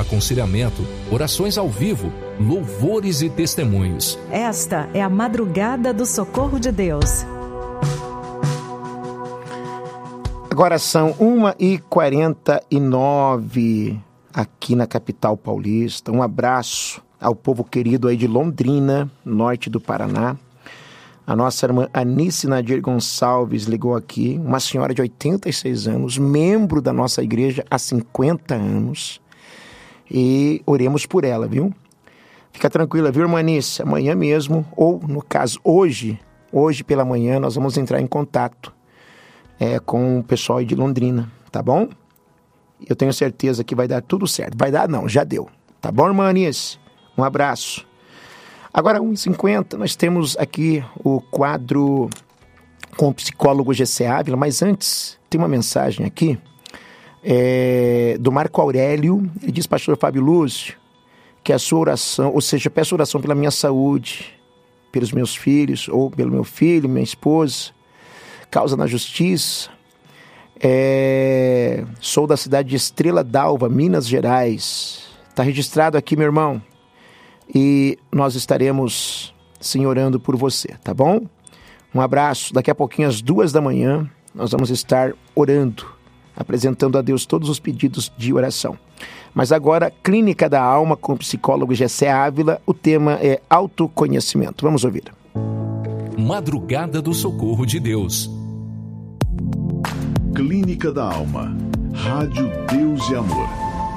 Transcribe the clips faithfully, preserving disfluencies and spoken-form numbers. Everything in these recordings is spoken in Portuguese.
aconselhamento, orações ao vivo, louvores e testemunhos. Esta é a Madrugada do Socorro de Deus. Agora são uma e quarenta e nove aqui na capital paulista. Um abraço ao povo querido aí de Londrina, norte do Paraná. A nossa irmã Anice Nadir Gonçalves ligou aqui, uma senhora de oitenta e seis anos, membro da nossa igreja há cinquenta anos. E oremos por ela, viu? Fica tranquila, viu, irmã Anice? Amanhã mesmo, ou no caso hoje, hoje pela manhã, nós vamos entrar em contato é, com o pessoal aí de Londrina, tá bom? Eu tenho certeza que vai dar tudo certo. Vai dar? Não, já deu. Tá bom, irmã Anice? Um abraço. Agora, uma e cinquenta, nós temos aqui o quadro com o psicólogo G C Ávila, mas antes, tem uma mensagem aqui é, do Marco Aurélio. Ele diz, pastor Fábio Lúcio, que a sua oração, ou seja, peço oração pela minha saúde, pelos meus filhos, ou pelo meu filho, minha esposa, causa na justiça. É, sou da cidade de Estrela d'Alva, Minas Gerais. Está registrado aqui, meu irmão. E nós estaremos, sim, orando por você, tá bom? Um abraço. Daqui a pouquinho, às duas da manhã, nós vamos estar orando, apresentando a Deus todos os pedidos de oração. Mas agora, Clínica da Alma com o psicólogo G C Ávila. O tema é autoconhecimento. Vamos ouvir. Madrugada do Socorro de Deus. Clínica da Alma. Rádio Deus e Amor.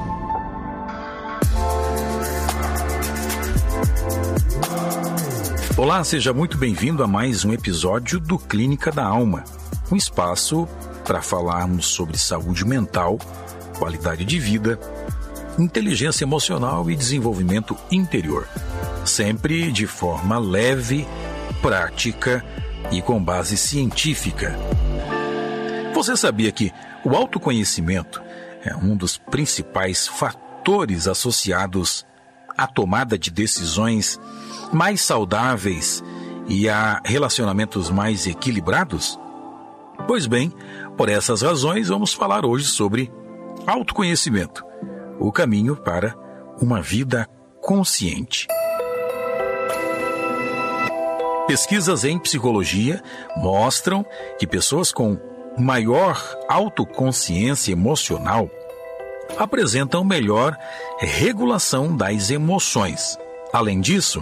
Olá, seja muito bem-vindo a mais um episódio do Clínica da Alma, um espaço para falarmos sobre saúde mental, qualidade de vida, inteligência emocional e desenvolvimento interior, sempre de forma leve, prática e com base científica. Você sabia que o autoconhecimento é um dos principais fatores associados à tomada de decisões mais saudáveis e a relacionamentos mais equilibrados? Pois bem, por essas razões vamos falar hoje sobre autoconhecimento, o caminho para uma vida consciente. Pesquisas em psicologia mostram que pessoas com maior autoconsciência emocional apresentam melhor regulação das emoções. Além disso,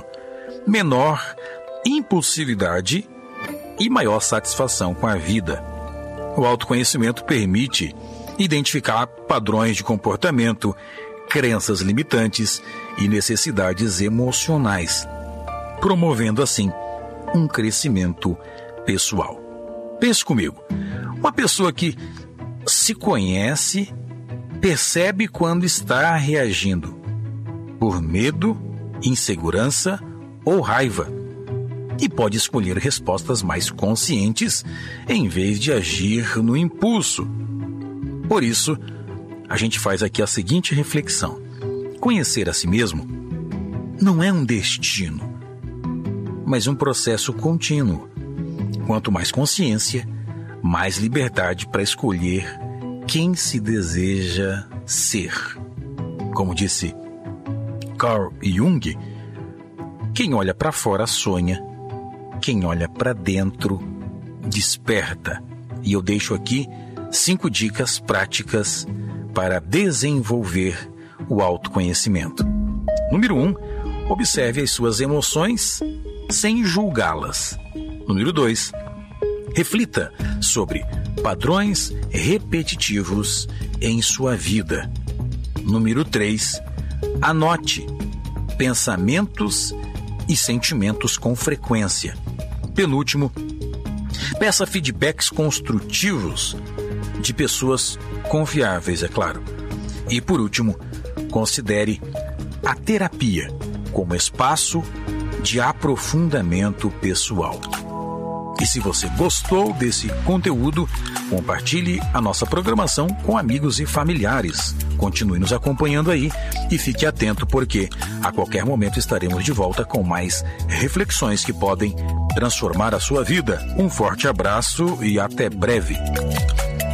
menor impulsividade e maior satisfação com a vida. O autoconhecimento permite identificar padrões de comportamento, crenças limitantes e necessidades emocionais, promovendo assim um crescimento pessoal. Pense comigo, uma pessoa que se conhece percebe quando está reagindo por medo, insegurança ou raiva, e pode escolher respostas mais conscientes em vez de agir no impulso. Por isso, a gente faz aqui a seguinte reflexão: conhecer a si mesmo não é um destino, mas um processo contínuo. Quanto mais consciência, mais liberdade para escolher quem se deseja ser. Como disse Carl Jung, quem olha para fora sonha, quem olha para dentro desperta. E eu deixo aqui cinco dicas práticas para desenvolver o autoconhecimento. Número um, observe as suas emoções sem julgá-las. Número dois, reflita sobre padrões repetitivos em sua vida. Número três, anote pensamentos e sentimentos com frequência. Penúltimo, peça feedbacks construtivos de pessoas confiáveis, é claro. E por último, considere a terapia como espaço de aprofundamento pessoal. E se você gostou desse conteúdo, compartilhe a nossa programação com amigos e familiares. Continue nos acompanhando aí e fique atento, porque a qualquer momento estaremos de volta com mais reflexões que podem transformar a sua vida. Um forte abraço e até breve.